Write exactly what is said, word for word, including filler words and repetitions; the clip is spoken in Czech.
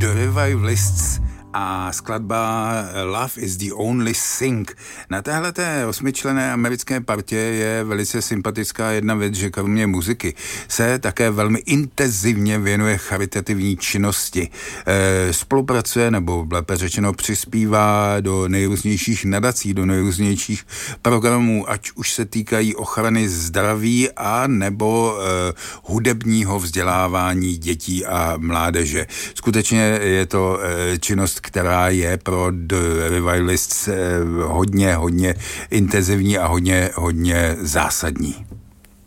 The Revivalists a skladba Love is the Only Thing. Na téhleté osmičlenné americké partě je velice sympatická jedna věc, že kromě muziky se také velmi intenzivně věnuje charitativní činnosti. E, spolupracuje, nebo lépe řečeno přispívá do nejrůznějších nadací, do nejrůznějších programů, ať už se týkají ochrany zdraví a nebo e, hudebního vzdělávání dětí a mládeže. Skutečně je to e, činnost, která je pro The Revivalists hodně, hodně intenzivní a hodně, hodně zásadní.